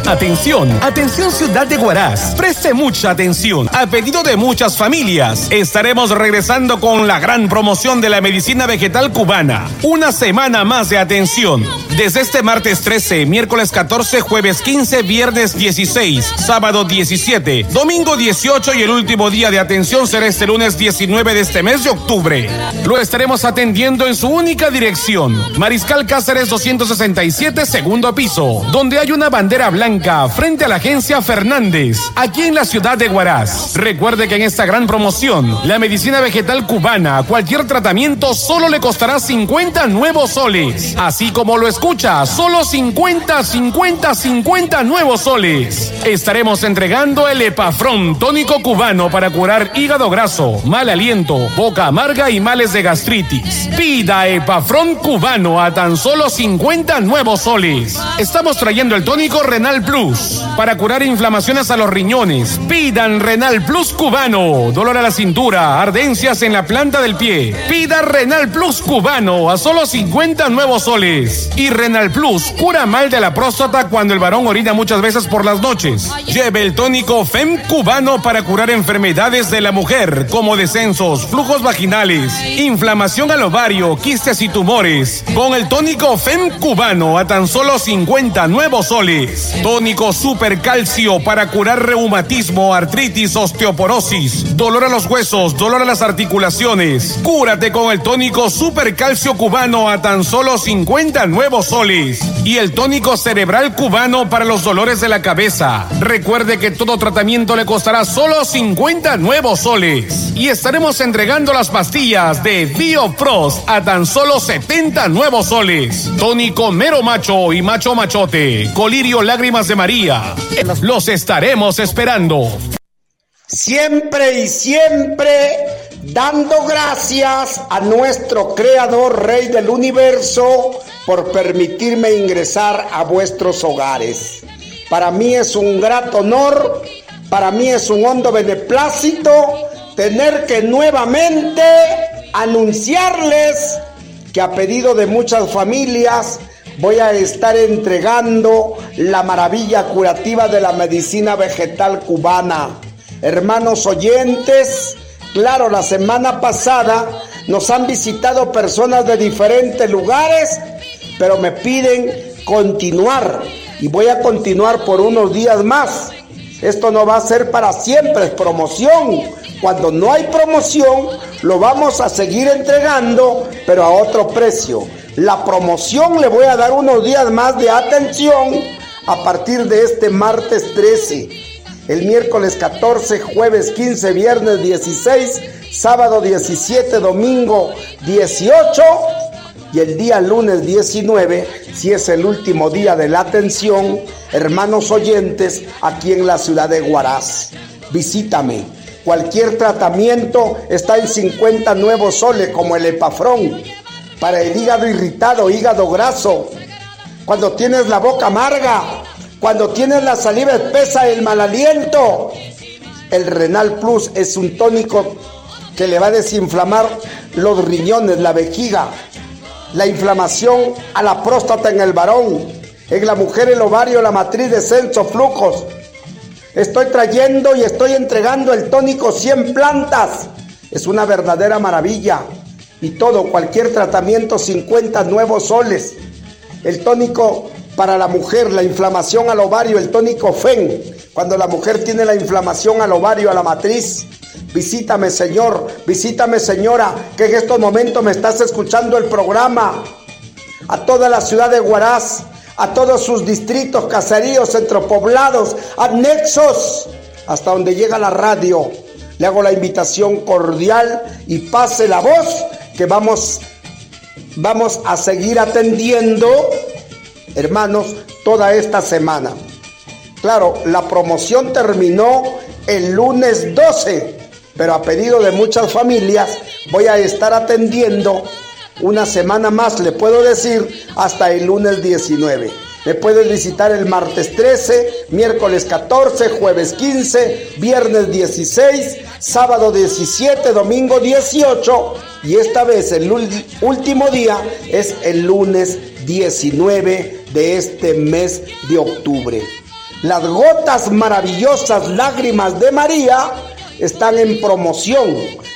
Atención, atención Ciudad de Huaraz, preste mucha atención. A pedido de muchas familias, estaremos regresando con la gran promoción de la medicina vegetal cubana. Una semana más de atención. Desde este martes 13, miércoles 14, jueves 15, viernes 16, sábado 17, domingo 18 y el último día de atención será este lunes 19 de este mes de octubre. Lo estaremos atendiendo en su única dirección, Mariscal Cáceres 267, segundo piso, donde hay una bandera blanca frente a la agencia Fernández, aquí en la ciudad de Huaraz. Recuerde que en esta gran promoción, la medicina vegetal cubana, cualquier tratamiento solo le costará 50 nuevos soles. Así como lo escucha, solo 50 nuevos soles. Estaremos entregando el Epafrón, tónico cubano para curar hígado graso, mal aliento, boca amarga y males de gastritis. Pida Epafrón cubano a tan solo 50 nuevos soles. Estamos trayendo el tónico Renal Plus para curar inflamaciones a los riñones. Pidan Renal Plus cubano. Dolor a la cintura, ardencias en la planta del pie. Pida Renal Plus cubano a solo 50 nuevos soles. Y Renal Plus cura mal de la próstata cuando el varón orina muchas veces por las noches. Lleve el tónico FEM cubano para curar enfermedades de la mujer como descensos, flujos vaginales, inflamación al ovario, quistes y tumores. Con el tónico FEM cubano a tan solo 50 nuevos soles. Tónico Super Calcio para curar reumatismo, artritis, osteoporosis, dolor a los huesos, dolor a las articulaciones. Cúrate con el tónico Super Calcio cubano a tan solo 50 nuevos soles. Y el tónico cerebral cubano para los dolores de la cabeza. Recuerde que todo tratamiento le costará solo 50 nuevos soles. Y estaremos entregando las pastillas de BioFrost a tan solo 70 nuevos soles. Tónico Mero Macho y Macho Machote. Colirio Lágrimas de María. Los estaremos esperando. Siempre y siempre dando gracias a nuestro Creador, Rey del Universo, por permitirme ingresar a vuestros hogares. Para mí es un grato honor, para mí es un hondo beneplácito tener que nuevamente anunciarles que a pedido de muchas familias voy a estar entregando la maravilla curativa de la medicina vegetal cubana. Hermanos oyentes, claro, la semana pasada nos han visitado personas de diferentes lugares, pero me piden continuar y voy a continuar por unos días más. Esto no va a ser para siempre, es promoción. Cuando no hay promoción, lo vamos a seguir entregando, pero a otro precio. La promoción le voy a dar unos días más de atención a partir de este martes 13, el miércoles 14, jueves 15, viernes 16, sábado 17, domingo 18 y el día lunes 19, si es el último día de la atención, hermanos oyentes, aquí en la ciudad de Huaraz. Visítame. Cualquier tratamiento está en 50 nuevos soles, como el Epafrón, para el hígado irritado, hígado graso, cuando tienes la boca amarga, cuando tienes la saliva espesa, el mal aliento. El Renal Plus es un tónico que le va a desinflamar los riñones, la vejiga, la inflamación a la próstata en el varón, en la mujer el ovario, la matriz, descenso, flujos. Estoy trayendo y estoy entregando el tónico 100 plantas. Es una verdadera maravilla. Y todo, cualquier tratamiento, 50 nuevos soles. El tónico para la mujer, la inflamación al ovario, el tónico FEN. Cuando la mujer tiene la inflamación al ovario, a la matriz. Visítame, señor, visítame, señora, que en estos momentos me estás escuchando el programa. A toda la ciudad de Huaraz, a todos sus distritos, caseríos, centropoblados, anexos, hasta donde llega la radio. Le hago la invitación cordial y pase la voz que vamos a seguir atendiendo, hermanos, toda esta semana. Claro, la promoción terminó el lunes 12, pero a pedido de muchas familias voy a estar atendiendo una semana más, le puedo decir, hasta el lunes 19. Me puedes visitar el martes 13, miércoles 14, jueves 15, viernes 16, sábado 17, domingo 18 y esta vez el último día es el lunes 19 de este mes de octubre. Las gotas maravillosas lágrimas de María están en promoción.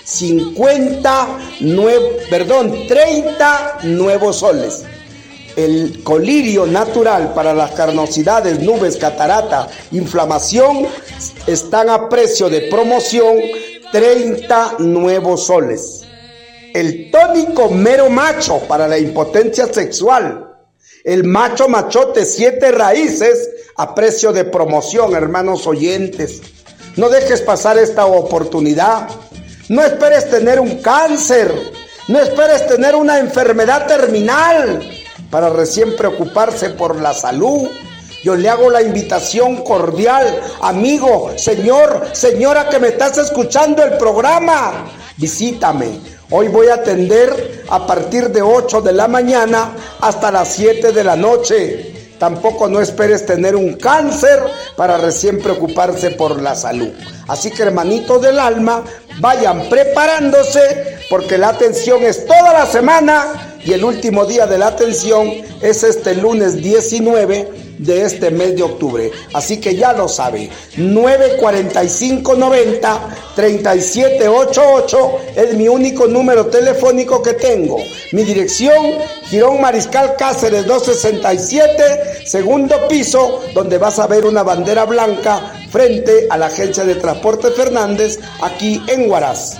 30 nuevos soles. El colirio natural para las carnosidades, nubes, catarata, inflamación están a precio de promoción 30 nuevos soles. El tónico mero macho para la impotencia sexual. El macho machote 7 raíces a precio de promoción, hermanos oyentes. No dejes pasar esta oportunidad. No esperes tener un cáncer. No esperes tener una enfermedad terminal para recién preocuparse por la salud. Yo le hago la invitación cordial, amigo, señor, señora que me estás escuchando el programa. Visítame. Hoy voy a atender a partir de 8 de la mañana hasta las 7 de la noche. Tampoco no esperes tener un cáncer para recién preocuparse por la salud. Así que, hermanitos del alma, vayan preparándose porque la atención es toda la semana y el último día de la atención es este lunes 19 de este mes de octubre. Así que ya lo sabe, 945-90-3788 es mi único número telefónico que tengo. Mi dirección, Girón Mariscal Cáceres 267, segundo piso, donde vas a ver una bandera blanca frente a la agencia de transporte Fernández, aquí en Huaraz.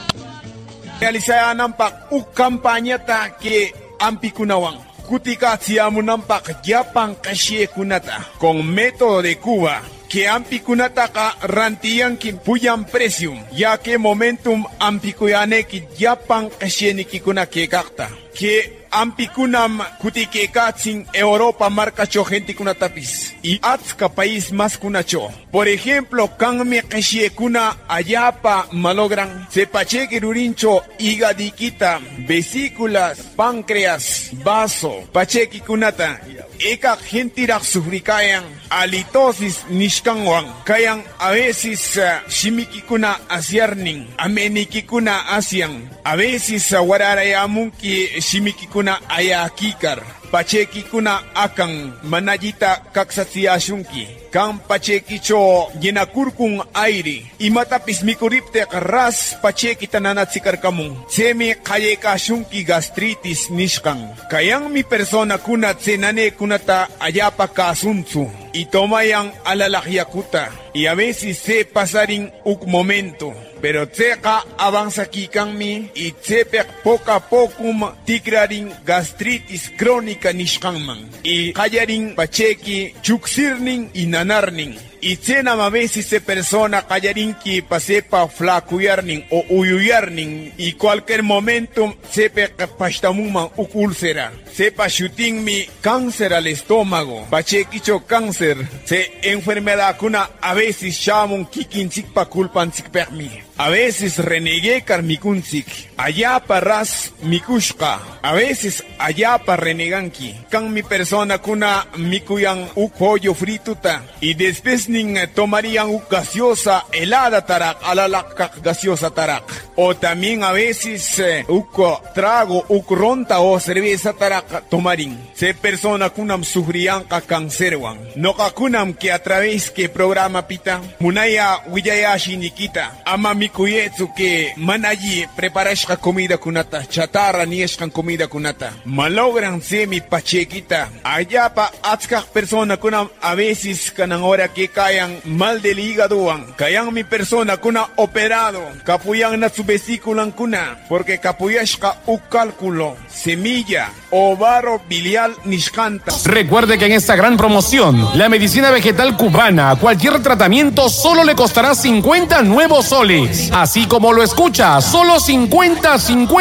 Realizada nampak campaña que ampikunawan. Kutika tiamunampak yapan kashe kunata con método de Cuba que ampicunataca rantiyankin puyan presium ya que momentum ampikuyaneki yapan kasheniki kuna kekakta que ampicunam kutikekatsin Europa marcacho gente kunatapis y atska país más kunacho. Por ejemplo, kanme kashe kuna ayapa malogran sepacheque rurincho higadikita, vesículas, páncreas, vaso, pachequi kunata. Eka gentirak sufrikayan halitosis nishkanwan kayan a veces shimikikuna asiarnin amenikikuna asian a veces wararayamunki shimikikuna ayakikar pachekikuna akan manayita kaksatsiashunki kan pachekicho yenakurkun airi imatapis mikuripte ras pachekita nanatsikarkamun semi kayekashunki gastritis nishkan kayan mi persona kuna tsenane kunata ayapa kasunzu y tomayan alalakyakuta y a veces se pasarin un momento pero tseka avanza kikanmi y tsepek poco a poco tikrarin gastritis crónica nishkanman y kayarin pacheki chuksirnin y nanarnin y tsenam a veces se persona kayarinki pasepa flacuyarnin o uyuyarnin y cualquier momento sepek pashtamuman úlcera sepa shootingmi cáncer al estómago pachekicho cáncer se enfermedad kuna a veces shamun kikinsikpa kulpansikpekmi a veces renegué karmikunsik ayapa ras mikushka a veces ayapa reneganki kan mi persona kuna mikuyan pollo frituta y después nin tomarían gaseosa helada tarak alalak gaseosa tarak o también a veces trago ronta o cerveza tarak tomarin se persona kunam sufrían cancerwan no kakunam que a través que programa pita munaya wiyayashi nikita ama mikuyetsu que manayi preparashka comida kunata chatarra nieshkan comida kunata malogran semi pachequita ayapa atskak persona kunam a veces kanan hora que cayan mal del hígado kayan mi persona kuna operado kapuyan na su vesícula kuna porque kapuyashka u cálculo semilla o barro biliar nishkanta. Recuerde que en esta gran promoción, la medicina vegetal cubana, cualquier tratamiento solo le costará 50 nuevos soles. Así como lo escucha, solo 50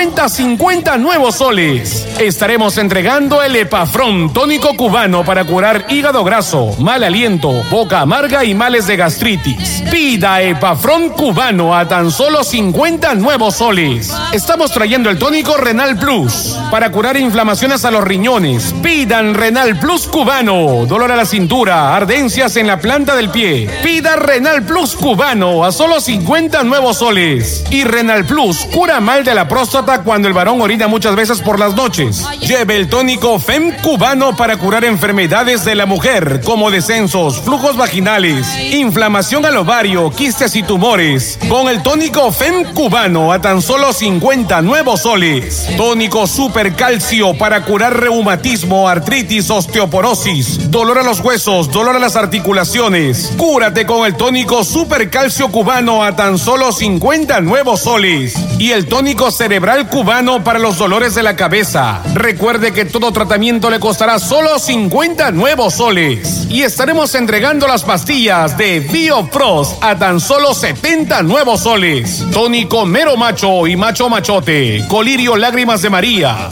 nuevos soles. Estaremos entregando el Epafrón, tónico cubano para curar hígado graso, mal aliento, boca amarga y males de gastritis. Pida Epafrón cubano a tan solo 50 50 nuevos soles. Estamos trayendo el tónico Renal Plus para curar inflamaciones a los riñones. Pidan Renal Plus cubano. Dolor a la cintura, ardencias en la planta del pie. Pida Renal Plus cubano a solo 50 nuevos soles. Y Renal Plus cura mal de la próstata cuando el varón orina muchas veces por las noches. Lleve el tónico FEM cubano para curar enfermedades de la mujer como descensos, flujos vaginales, inflamación al ovario, quistes y tumores. Con el tónico FEM cubano a tan solo 50 nuevos soles. Tónico super calcio para curar reumatismo, artritis, osteoporosis, dolor a los huesos, dolor a las articulaciones. Cúrate con el tónico super calcio cubano a tan solo 50 nuevos soles. Y el tónico cerebral cubano para los dolores de la cabeza. Recuerde que todo tratamiento le costará solo 50 nuevos soles. Y estaremos entregando las pastillas de BioFrost a tan solo 70 nuevos soles. Tónico Mero Macho y Macho Machote. Colirio Lágrimas de María.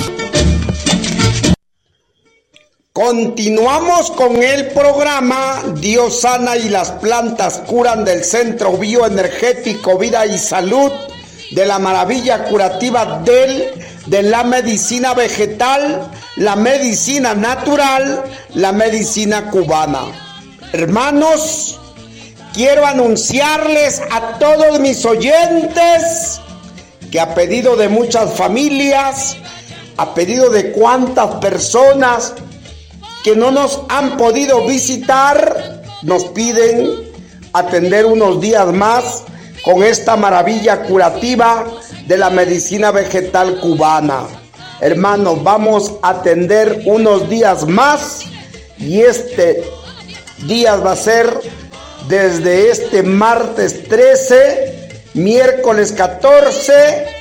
Continuamos con el programa Dios sana y las plantas curan del Centro Bioenergético Vida y Salud de la maravilla curativa de la medicina vegetal, la medicina natural, la medicina cubana. Hermanos, quiero anunciarles a todos mis oyentes que a pedido de muchas familias, a pedido de cuantas personas que no nos han podido visitar, nos piden atender unos días más con esta maravilla curativa de la medicina vegetal cubana. Hermanos, vamos a atender unos días más y este día va a ser desde este martes 13, miércoles 14